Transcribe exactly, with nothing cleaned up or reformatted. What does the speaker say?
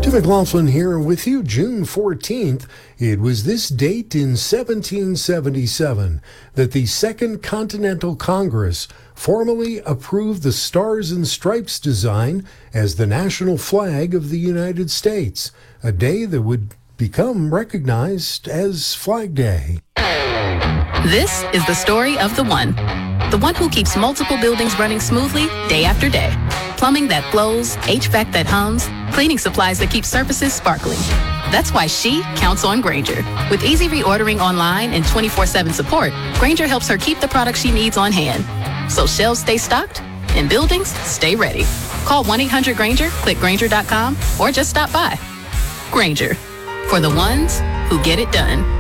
Tim McLaughlin here with you, June fourteenth. It was this date in seventeen seventy-seven that the Second Continental Congress formally approved the Stars and Stripes design as the national flag of the United States, a day that would become recognized as Flag Day. This is the story of the one. The one who keeps multiple buildings running smoothly day after day. Plumbing that flows, H V A C that hums, cleaning supplies that keep surfaces sparkling. That's why she counts on Grainger. With easy reordering online and twenty-four seven support, Grainger helps her keep the products she needs on hand. So shelves stay stocked and buildings stay ready. Call one eight hundred Grainger, click Grainger dot com, or just stop by. Grainger, for the ones who get it done.